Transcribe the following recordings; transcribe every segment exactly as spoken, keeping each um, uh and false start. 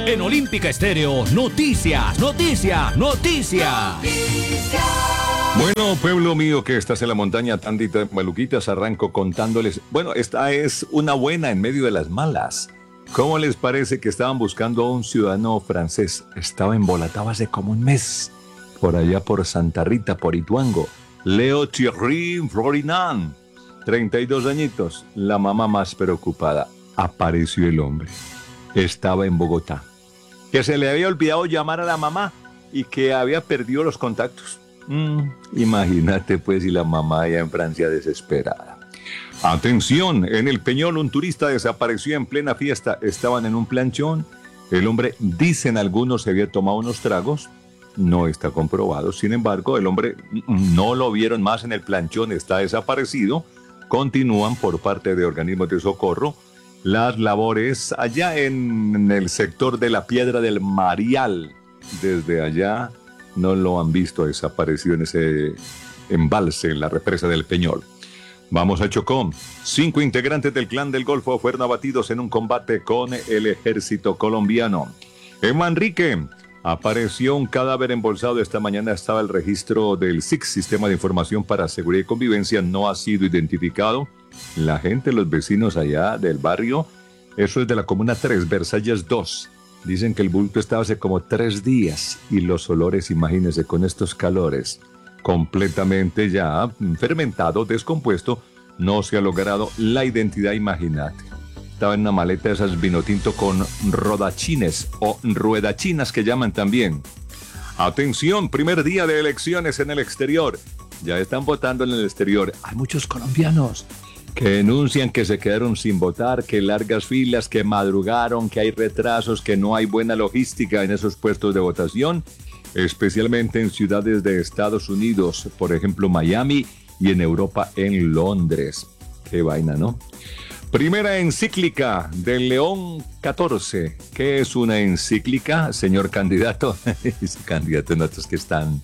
En Olímpica Estéreo, noticias, noticias, noticias. Bueno, pueblo mío que estás en la montaña, tandita maluquitas, arranco contándoles. Bueno, esta es una buena en medio de las malas. ¿Cómo les parece que estaban buscando a un ciudadano francés? Estaba embolatado hace como un mes, por allá por Santa Rita, por Ituango. Leo Thierry Florinan, treinta y dos añitos, la mamá más preocupada. Apareció el hombre. Estaba en Bogotá. Que se le había olvidado llamar a la mamá y que había perdido los contactos. Mm, imagínate pues, y la mamá ya en Francia desesperada. Atención, en el Peñol un turista desapareció en plena fiesta. Estaban en un planchón. El hombre, dicen algunos, se había tomado unos tragos. No está comprobado. Sin embargo, el hombre no lo vieron más en el planchón. Está desaparecido. Continúan por parte de organismos de socorro las labores allá en el sector de la Piedra del Marial. Desde allá no lo han visto desaparecido en ese embalse en la represa del Peñol. Vamos a Chocó. Cinco integrantes del Clan del Golfo fueron abatidos en un combate con el ejército colombiano. En Manrique apareció un cadáver embolsado. Esta mañana estaba el registro del S I C, Sistema de Información para Seguridad y Convivencia. No ha sido identificado. La gente, los vecinos allá del barrio, eso es de la comuna tres, Versalles dos. Dicen que el bulto estaba hace como tres días y los olores, imagínense, con estos calores, completamente ya fermentado, descompuesto, no se ha logrado la identidad, imagínate. Estaba en una maleta de esas vino tinto con rodachines o ruedachinas que llaman también. Atención, primer día de elecciones en el exterior. Ya están votando en el exterior. Hay muchos colombianos que denuncian que se quedaron sin votar, que largas filas, que madrugaron, que hay retrasos, que no hay buena logística en esos puestos de votación, especialmente en ciudades de Estados Unidos, por ejemplo Miami, y en Europa en Londres. Qué vaina, ¿no? Primera encíclica del León catorce. ¿Qué es una encíclica, señor candidato? Ese candidato, notas que es tan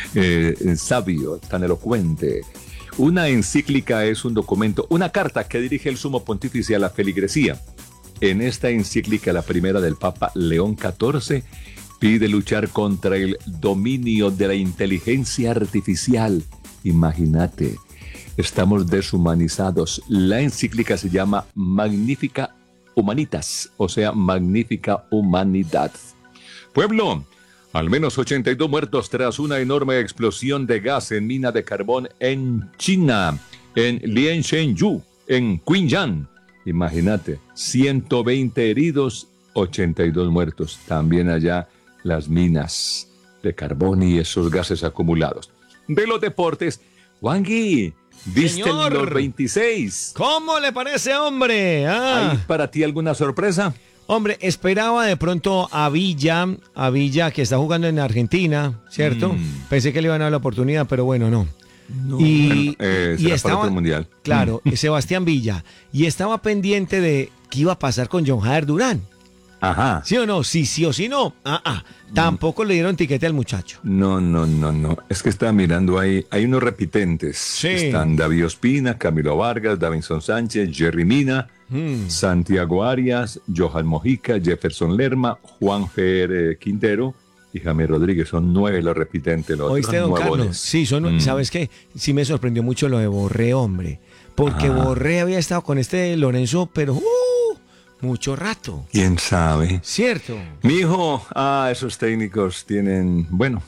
eh, sabio, tan elocuente. Una encíclica es un documento, una carta que dirige el sumo pontífice a la feligresía. En esta encíclica, la primera del Papa León catorce, pide luchar contra el dominio de la inteligencia artificial. Imagínate, estamos deshumanizados. La encíclica se llama Magnifica Humanitas, o sea, Magnífica Humanidad. Pueblo, al menos ochenta y dos muertos tras una enorme explosión de gas en mina de carbón en China, en Lianshengyu, en Qingyang. Imagínate, ciento veinte heridos, ochenta y dos muertos. También allá las minas de carbón y esos gases acumulados. De los deportes, Wangui, ¿viste Señor, los veintiséis? ¿Cómo le parece, hombre? Ah. ¿Hay para ti alguna sorpresa? Hombre, esperaba de pronto a Villa, a Villa que está jugando en Argentina, ¿cierto? Mm. Pensé que le iban a dar la oportunidad, pero bueno, no. No. Y, bueno, eh, y estaba, para otro mundial. Claro, mm. Sebastián Villa. Y estaba pendiente de qué iba a pasar con John Jader Durán. Ajá. ¿Sí o no? Sí, sí o sí no. Ah, ah. Tampoco mm. le dieron tiquete al muchacho. No, no, no, no. Es que estaba mirando ahí, hay unos repitentes. Sí. Están David Ospina, Camilo Vargas, Davinson Sánchez, Jerry Mina, mm. Santiago Arias, Johan Mojica, Jefferson Lerma, Juan Fer eh, Quintero y James Rodríguez. Son nueve los repitentes. Los ¿Oíste, don nuevones. Carlos? Sí, son, mm. ¿sabes qué? Sí me sorprendió mucho lo de Borré, hombre. Porque ah. Borré había estado con este Lorenzo, pero... Uh, mucho rato. ¿Quién sabe? Cierto. Mi hijo, ah, esos técnicos tienen, bueno,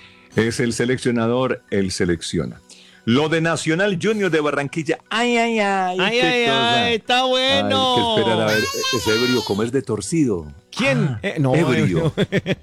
es el seleccionador, él selecciona. Lo de Nacional Junior de Barranquilla, ay, ay, ay, ay, ay, ay, está bueno. Hay que esperar a ver, ese ebrio como es de torcido. ¿Quién? Ah, eh, no, ebrio.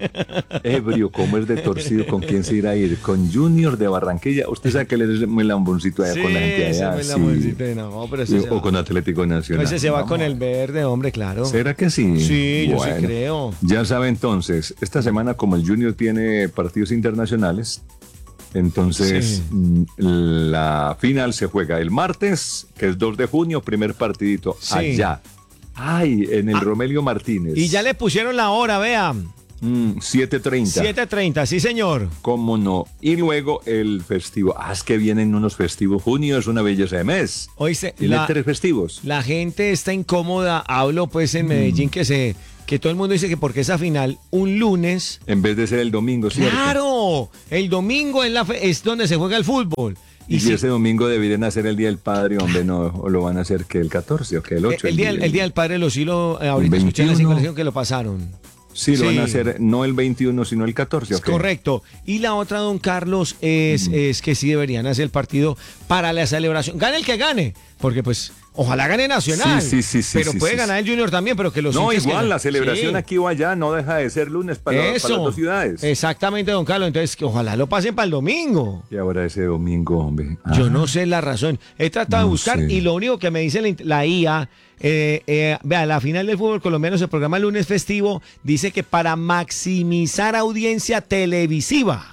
Ebrio como es de torcido, ¿con quién se irá a ir? Con Junior de Barranquilla. Usted sabe que él es muy lamboncito allá sí, con la gente allá. Sí, no, pero ese o con Atlético Nacional. Ese se va Vamos. con el verde, hombre, claro. ¿Será que sí? Sí, yo bueno, sí creo. Ya sabe entonces, esta semana como el Junior tiene partidos internacionales, entonces sí. La final se juega el martes, que es dos de junio, primer partidito sí. allá. Ay, en el ah, Romelio Martínez. Y ya le pusieron la hora, vea. Mm, siete treinta. siete treinta, sí señor. ¿Cómo no? Y luego el festivo. Ah, es que vienen unos festivos. Junio es una belleza de mes. Oíste, tiene la, tres festivos. La gente está incómoda. Hablo pues en Medellín mm. que se... que todo el mundo dice que porque esa final un lunes. En vez de ser el domingo, ¿cierto? ¡Claro! El domingo es, la fe- es donde se juega el fútbol. Y, si- ese domingo deberían hacer el Día del Padre, hombre, no, o lo van a hacer que el catorce o que el ocho. el, día, el día del padre lo sí lo. eh, ahorita escuché en la veintiuno. circulación que lo pasaron. Sí, lo Sí. van a hacer no el veintiuno, sino el catorce. Es ¿o qué? correcto. Y la otra, don Carlos, es, es que sí deberían hacer el partido para la celebración. Gane el que gane, porque pues ojalá gane Nacional. Sí, sí, sí, sí, pero sí, puede sí, ganar el Junior también, pero que los No, hinchas igual, que- la celebración Sí. aquí o allá no deja de ser lunes para, para las Eso. dos ciudades. Exactamente, don Carlos. Entonces, que ojalá lo pasen para el domingo. Y ahora ese domingo, hombre. Yo Ah, no sé la razón. He tratado de No buscar sé. y lo único que me dice la, int- la I A, eh, eh, vea, la final del fútbol colombiano se programa el lunes festivo, dice que para maximizar audiencia televisiva.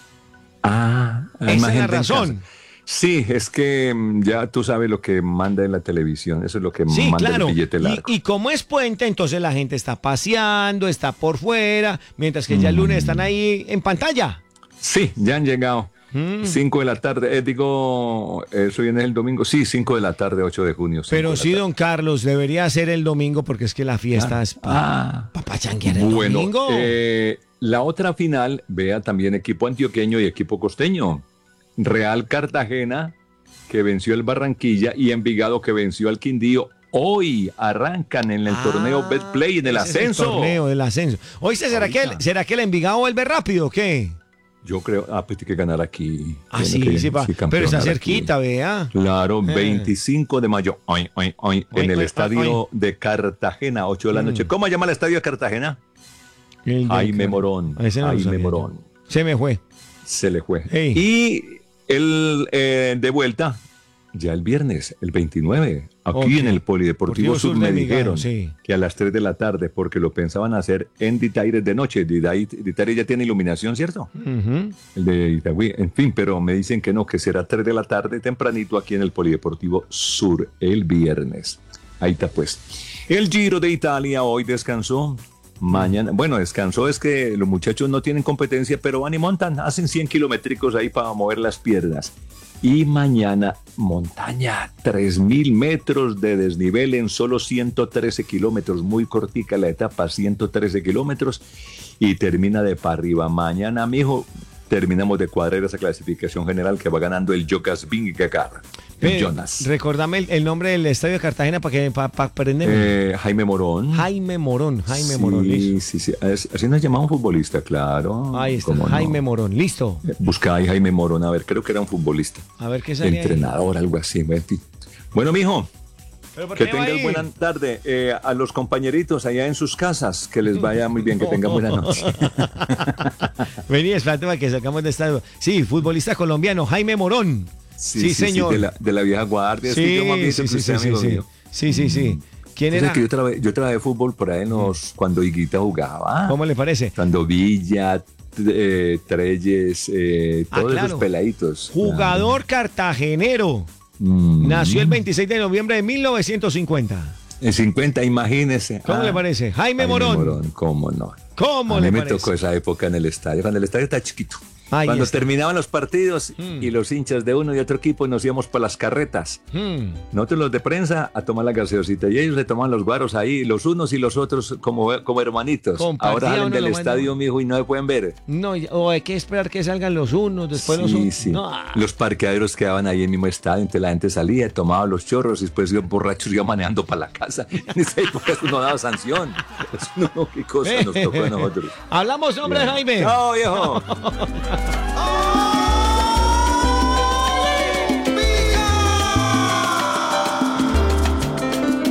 Ah, hay Esa más es la gente en razón. casa. Sí, es que mm, ya tú sabes lo que manda en la televisión, eso es lo que Sí, manda claro. el billete Y, largo. y como es puente, entonces la gente está paseando, está por fuera, mientras que ya el lunes están ahí en pantalla. Sí, ya han llegado. Mm. Cinco de la tarde, eh, digo, eso viene el domingo. Sí, cinco de la tarde, ocho de junio. cinco Pero de la sí, tarde. don Carlos, debería ser el domingo porque es que la fiesta es para Ah, pachanguear el bueno, domingo. eh, la otra final, vea también equipo antioqueño y equipo costeño. Real Cartagena, que venció el Barranquilla, y Envigado, que venció al Quindío. Hoy arrancan en el Ah, torneo Betplay en el ese es ascenso. torneo del ascenso. Oíste, ¿será que, el, Ahorita. ¿será que el Envigado vuelve rápido o qué? Yo creo, ah, pues tiene que ganar aquí. Ah, Tiene sí, que- sí, pa- pero está campeonar aquí. cerquita, vea. Claro, Eh. veinticinco de mayo, hoy, hoy, hoy, Hoy, en el hoy, estadio hoy. de Cartagena, ocho de la Mm. noche. ¿Cómo se llama el estadio de Cartagena? El de- Jaime Morón. Ese no lo Jaime sabía yo. Morón. Se me fue. Se le fue. Ey. Y el eh, de vuelta, ya el viernes, el veintinueve, aquí Ok. en el Polideportivo Deportivo Sur Sur me de Envigado, dijeron sí. que a las tres de la tarde, porque lo pensaban hacer en Ditaire de noche. Ditaire, Ditaire ya tiene iluminación, ¿cierto? Ujú. El de Itagüí, en fin, pero me dicen que no, que será tres de la tarde tempranito aquí en el Polideportivo Sur el viernes. Ahí está pues. El Giro de Italia hoy descansó. Mañana, bueno, descansó es que los muchachos no tienen competencia, pero van y montan, hacen cien kilométricos ahí para mover las piernas. Y mañana, montaña, tres mil metros de desnivel en solo ciento trece kilómetros, muy cortica la etapa, ciento trece kilómetros, y termina de para arriba. Mañana, mijo, terminamos de cuadrar esa clasificación general que va ganando el Jonas Vingegaard, el Ve, Jonas. Recordame el, el nombre del estadio de Cartagena para que para aprenderme. Eh, Jaime Morón. Jaime Morón, Jaime sí, Morón, listo. Sí, sí, es- así nos llamaba un futbolista, claro. Ahí está, ¿Cómo no? Jaime Morón, listo. Eh, Busca ahí Jaime Morón, a ver, creo que era un futbolista. A ver qué sale ahí. Entrenador, algo así. en fin. Bueno, mijo, ¿Pero por que qué va tengas ahí? buena tarde. Eh, a los compañeritos allá en sus casas, que les vaya muy bien, que tengan buena noche. Vení, espérate para que sacamos de estadio. Sí, futbolista colombiano, Jaime Morón. Sí, señor. de, la, de la vieja guardia. es que Sí, yo, mami, sí, que sí, usted, sí, sí, amigo sí. mío. Sí, sí, sí. ¿Quién Tú sabes era? que yo trabajé, yo trabajé fútbol por ahí en los, cuando Higuita jugaba. ¿Cómo le parece? Cuando Villa, eh, Treyes, eh, Ah, todos claro. esos peladitos. Jugador cartagenero. Mm. Nació el veintiséis de noviembre de mil novecientos cincuenta. En cincuenta, imagínese. ¿Cómo Ah, le parece? Jaime Morón. cómo no. ¿Cómo A mí le me parece? tocó esa época en el estadio, cuando el estadio está chiquito. Ahí Cuando está. terminaban los partidos Mm. y los hinchas de uno y otro equipo nos íbamos por las carretas. Hmm. Nosotros los de prensa a tomar la gaseosita y ellos se toman los guaros ahí, los unos y los otros como, como hermanitos. Compartía Ahora salen uno del lo más estadio, no. mijo, y no se pueden ver. No, y- o hay que esperar que salgan los unos, después los sí, otros. sí. No, ah. Los parqueaderos quedaban ahí en el mismo estadio, entonces la gente salía, tomaba los chorros y después iban borrachos iban manejando para la casa. En esa época eso no daba sanción. Eso no, qué cosa nos tocó a nosotros. Hablamos, hombre, Bien. Jaime. Chao, viejo.